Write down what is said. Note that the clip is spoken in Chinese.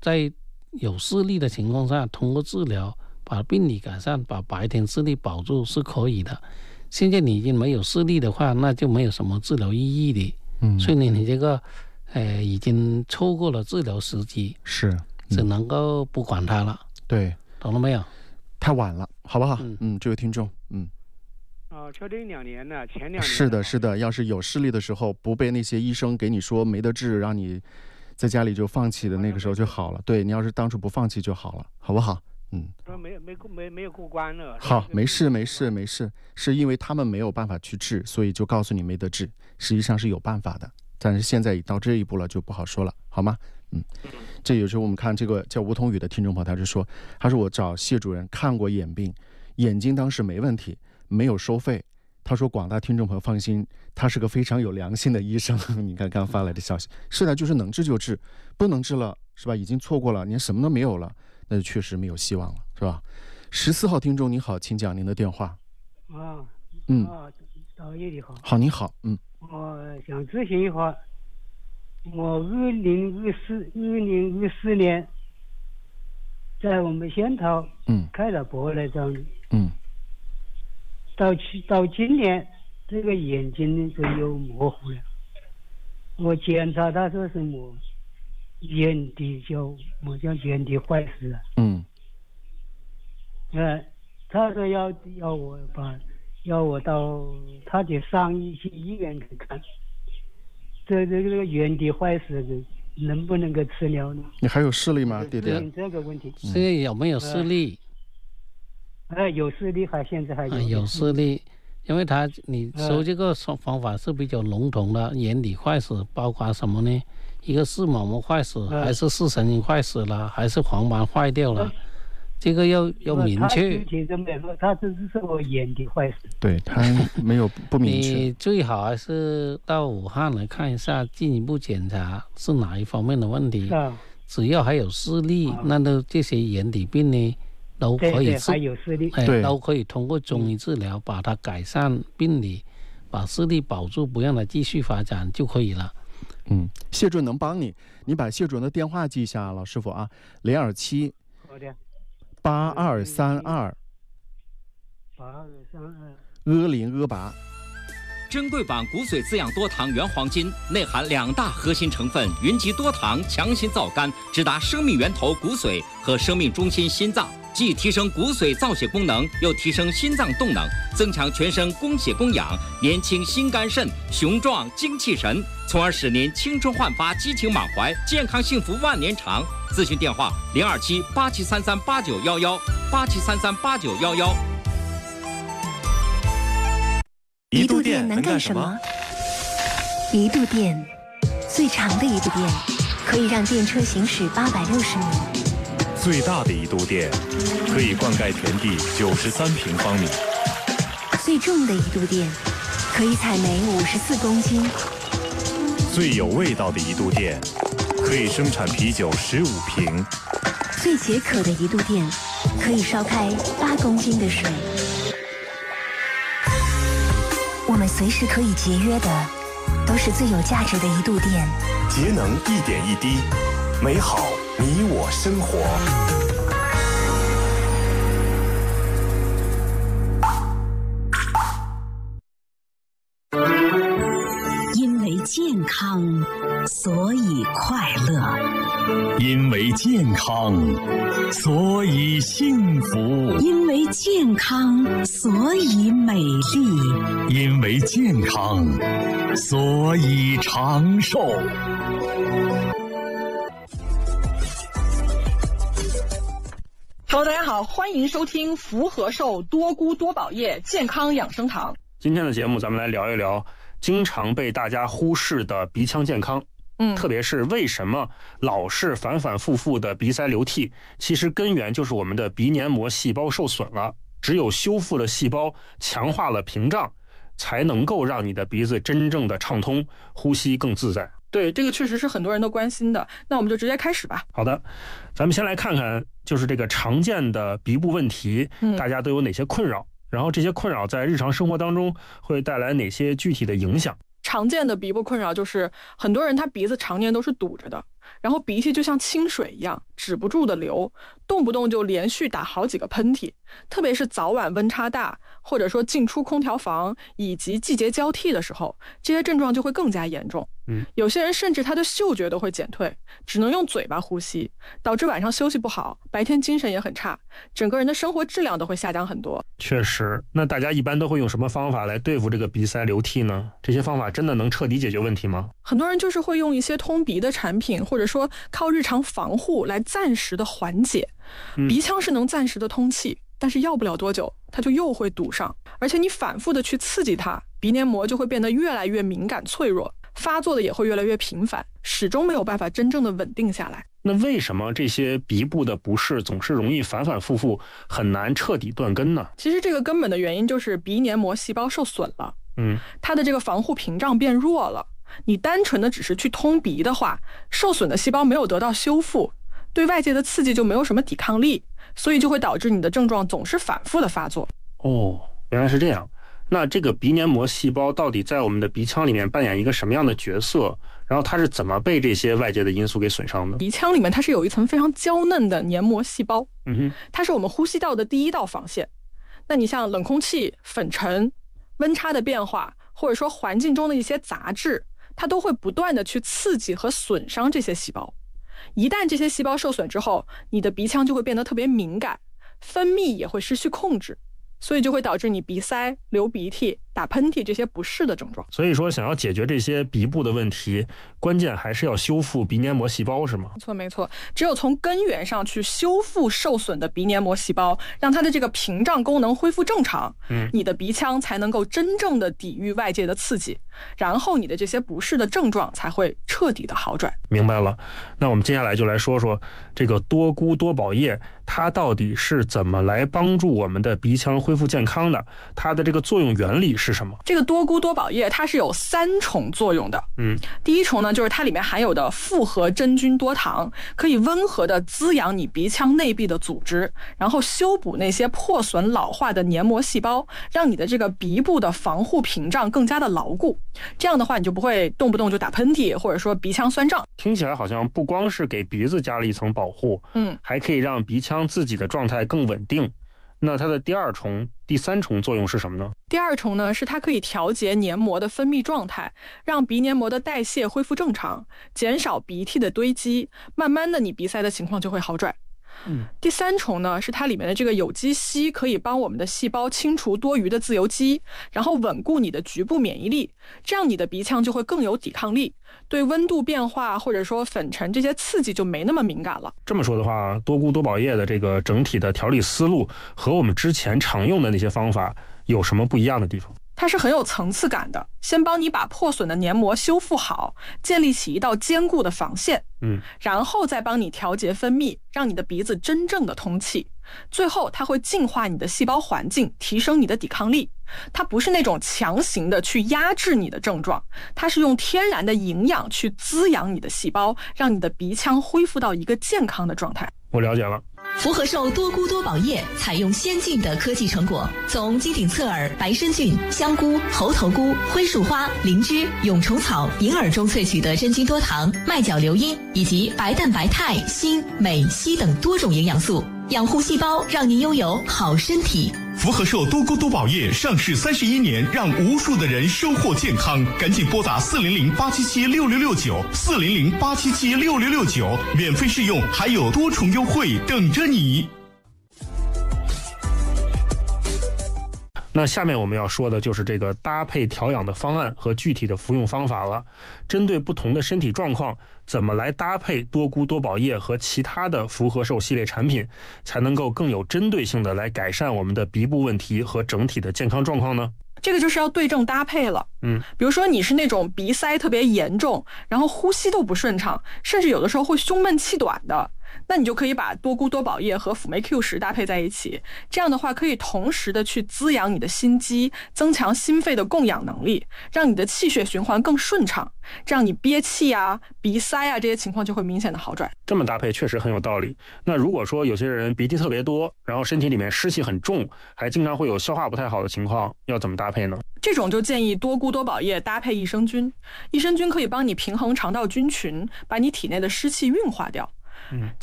在有视力的情况下，通过治疗把病理改善，把白天视力保住是可以的。现在你已经没有视力的话，那就没有什么治疗意义的。所以你这个已经错过了治疗时机， 是只能够不管它了。 对， 懂了没有？ 太晚了，好不好？这位听众， 确定2年了，前2年是的，是的。要是有视力的时候，不被那些医生给你说没得治，让你在家里就放弃的那个时候就好了。对，你要是当初不放弃就好了，好不好？ 没有过关了。 好，没事，是因为他们没有办法去治，所以就告诉你没得治。实际上是有办法的，但是现在到这一步了，就不好说了，好吗？这有时候我们看这个叫吴同宇的听众朋友，他说我找谢主任看过眼病，眼睛当时没问题，没有收费。他说广大听众朋友放心，他是个非常有良心的医生。你看刚发来的消息，是的，就是能治就治，不能治了是吧？已经错过了，您什么都没有了，那就确实没有希望了，是吧？14号听众你好，请讲您的电话。 导演你好。 好，你好， 我想咨询一下，我2024年在我们仙桃开了博来张，到今年这个眼睛就有模糊了。我检查他说是眼底叫眼底坏死了。他说要我到他的上医去医院看，这个眼底坏死能不能够治疗呢？ 你还有视力吗，弟弟？ 这个问题。 现在有没有视力？ 有视力，现在还有。 有视力，因为你说这个方法是比较笼统的，眼底坏死包括什么呢？一个视网膜坏死，还是视神经坏死了，还是黄斑坏掉了？这个要明确。 他只是说我眼底坏死。 对，他没有不明确。 你最好还是到武汉来看一下，进一步检查是哪一方面的问题。只要还有视力，那这些眼底病呢都可以治， 还有视力， 都可以通过中医治疗把它改善病理，把视力保住，不让它继续发展就可以了。 谢主任能帮你把谢主任的电话记一下，老师傅啊，027。 好的。 8232。8088。 珍贵版骨髓滋养多糖原黄金内含2大核心成分云集多糖，强心燥肝，直达生命源头骨髓和生命中心心脏，既提升骨髓造血功能，又提升心脏动能，增强全身供血供氧，年轻心肝肾，雄壮精气神，从而使您青春焕发，激情满怀，健康幸福万年长。咨询电话02787338911，87338911。 一度电能干什么？一度电，最长的一度电可以让电车行驶860米， 最大的一度电可以灌溉田地93平方米， 最重的一度电可以采煤54公斤， 最有味道的一度电可以生产啤酒15瓶， 最解渴的一度电可以烧开8公斤的水。我们随时可以节约的，都是最有价值的一度电。 节能一点一滴，美好你我生活。 因为健康，所以快乐； 因为健康，所以幸福； 因为健康，所以美丽； 因为健康，所以长寿。 Hello， 大家好，欢迎收听福和寿多菇多宝叶健康养生堂。 今天的节目，咱们来聊一聊经常被大家忽视的鼻腔健康。特别是为什么老是反反复复的鼻塞流涕，其实根源就是我们的鼻黏膜细胞受损了。只有修复了细胞，强化了屏障，才能够让你的鼻子真正的畅通，呼吸更自在。 对，这个确实是很多人都关心的。那我们就直接开始吧。 好的，咱们先来看看，就是这个常见的鼻部问题，大家都有哪些困扰？然后这些困扰在日常生活当中会带来哪些具体的影响？ 常见的鼻部困扰就是很多人他鼻子常年都是堵着的， 然后鼻涕就像清水一样止不住的流，动不动就连续打好几个喷嚏，特别是早晚温差大，或者说进出空调房以及季节交替的时候，这些症状就会更加严重。有些人甚至他的嗅觉都会减退，只能用嘴巴呼吸，导致晚上休息不好，白天精神也很差，整个人的生活质量都会下降很多。 确实，那大家一般都会用什么方法来对付这个鼻塞流涕呢？这些方法真的能彻底解决问题吗？ 很多人就是会用一些通鼻的产品，或者说靠日常防护来暂时的缓解。鼻腔是能暂时的通气，但是要不了多久它就又会堵上，而且你反复的去刺激它，鼻黏膜就会变得越来越敏感脆弱，发作的也会越来越频繁，始终没有办法真正的稳定下来。 那为什么这些鼻部的不适总是容易反反复复，很难彻底断根呢？ 其实这个根本的原因就是鼻黏膜细胞受损了，它的这个防护屏障变弱了。你单纯的只是去通鼻的话，受损的细胞没有得到修复，对外界的刺激就没有什么抵抗力，所以就会导致你的症状总是反复的发作。 哦，原来是这样。那这个鼻黏膜细胞到底在我们的鼻腔里面扮演一个什么样的角色？然后它是怎么被这些外界的因素给损伤的？ 鼻腔里面它是有一层非常娇嫩的黏膜细胞，它是我们呼吸道的第一道防线。那你像冷空气、粉尘、温差的变化，或者说环境中的一些杂质，它都会不断的去刺激和损伤这些细胞。一旦这些细胞受损之后，你的鼻腔就会变得特别敏感，分泌也会失去控制，所以就会导致你鼻塞、流鼻涕、打喷嚏这些不适的症状。 所以说想要解决这些鼻部的问题，关键还是要修复鼻黏膜细胞，是吗？ 没错，只有从根源上去修复受损的鼻黏膜细胞，让它的这个屏障功能恢复正常，你的鼻腔才能够真正的抵御外界的刺激，然后你的这些不适的症状才会彻底的好转。 明白了。那我们接下来就来说说这个多菇多宝叶，它到底是怎么来帮助我们的鼻腔恢复健康的？它的这个作用原理是什么？ 这个多菇多宝叶它是有3重作用的。第一重呢，就是它里面含有的复合真菌多糖，可以温和的滋养你鼻腔内壁的组织，然后修补那些破损老化的黏膜细胞，让你的这个鼻部的防护屏障更加的牢固。这样的话，你就不会动不动就打喷嚏，或者说鼻腔酸胀。 听起来好像不光是给鼻子加了一层保护，还可以让鼻腔自己的状态更稳定。那它的第2重、第3重作用是什么呢？ 第2重呢，是它可以调节黏膜的分泌状态，让鼻黏膜的代谢恢复正常，减少鼻涕的堆积，慢慢的你鼻塞的情况就会好转。第3重呢，是它里面的这个有机硒可以帮我们的细胞清除多余的自由基，然后稳固你的局部免疫力，这样你的鼻腔就会更有抵抗力，对温度变化或者说粉尘这些刺激就没那么敏感了。 这么说的话，多菇多宝叶的这个整体的调理思路和我们之前常用的那些方法有什么不一样的地方？ 它是很有层次感的，先帮你把破损的黏膜修复好，建立起一道坚固的防线，然后再帮你调节分泌，让你的鼻子真正的通气。最后它会净化你的细胞环境，提升你的抵抗力。它不是那种强行的去压制你的症状，它是用天然的营养去滋养你的细胞，让你的鼻腔恢复到一个健康的状态。 我了解了。 福和寿多菇多宝叶采用先进的科技成果，从金顶侧耳、白参菌、香菇、猴头菇、灰树花、灵芝、蛹虫草、银耳中萃取的真菌多糖、麦角硫因以及白蛋白肽、锌、镁、硒等多种营养素，养护细胞，让您拥有好身体。 福和寿多菇多宝叶上市31年，让无数的人收获健康。赶紧拨打400-877-6669，400-877-6669，免费试用，还有多重优惠等着你。 那下面我们要说的就是这个搭配调养的方案和具体的服用方法了。针对不同的身体状况，怎么来搭配多菇多宝叶和其他的福和寿系列产品，才能够更有针对性的来改善我们的鼻部问题和整体的健康状况呢？ 这个就是要对症搭配了。比如说你是那种鼻塞特别严重，然后呼吸都不顺畅，甚至有的时候会胸闷气短的， 那你就可以把多菇多宝叶和辅酶 Q10搭配在一起，这样的话可以同时的去滋养你的心肌，增强心肺的供氧能力，让你的气血循环更顺畅，这样你憋气啊、鼻塞啊这些情况就会明显的好转。 这么搭配确实很有道理。那如果说有些人鼻涕特别多，然后身体里面湿气很重，还经常会有消化不太好的情况，要怎么搭配呢？ 这种就建议多菇多宝叶搭配益生菌，益生菌可以帮你平衡肠道菌群，把你体内的湿气运化掉。